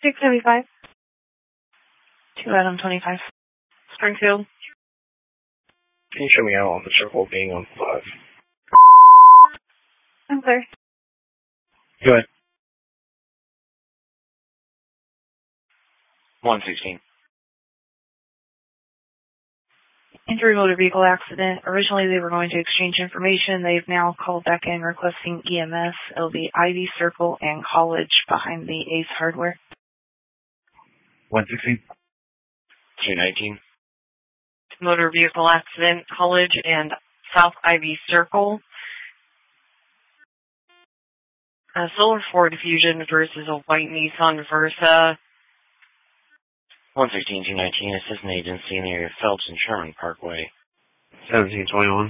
675. 2 Adam 25. Springfield. Can you show me out on the circle being on 5? I'm clear. Go ahead. 116. Injury motor vehicle accident. Originally they were going to exchange information. They've now called back in requesting EMS. It'll be Ivy Circle and College behind the Ace Hardware. 116. 219. Motor vehicle accident, College and South Ivy Circle. A Solar Ford Fusion versus a white Nissan Versa. 116, 219, assistant agency in the area of Phelps and Sherman Parkway. 1721.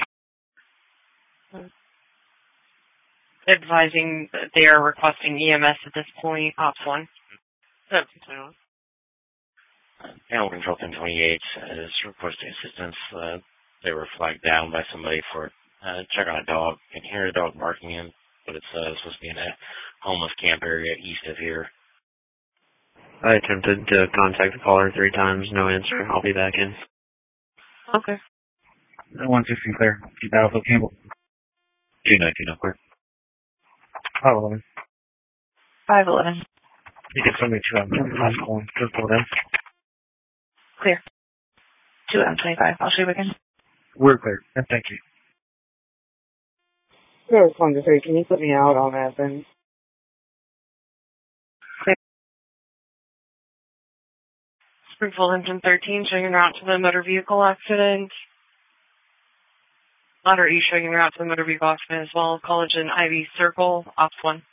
Advising that they are requesting EMS at this point. Ops 1. 1721. Animal Control 1028 is requesting assistance. They were flagged down by somebody for check on a dog. Can hear a dog barking in, but it's supposed to be in a homeless camp area east of here. I attempted to contact the caller 3 times, no answer. I'll be back in. Okay. 116 clear. Keep Alpha Campbell. 219 up clear. 511. 511. You can send me 2 I'm calling. Just pull down. Clear. 2 M25. I'll show you again. We're clear. And thank you. There's 1 to 3. Can you put me out on that then? Springfield Engine 13 showing your route to the motor vehicle accident. Letter E showing your route to the motor vehicle accident as well. College and Ivy Circle. Ops 1.